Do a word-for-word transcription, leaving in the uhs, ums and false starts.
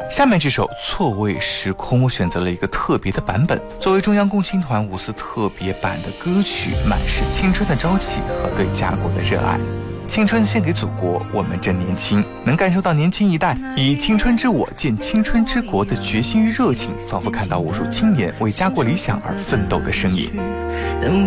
下面这首《错位时空》，我选择了一个特别的版本，作为中央共青团五四特别版的歌曲，满是青春的朝气和对家国的热爱。青春献给祖国，我们正年轻，能感受到年轻一代以青春之我建青春之国的决心与热情，仿佛看到无数青年为家国理想而奋斗的身影。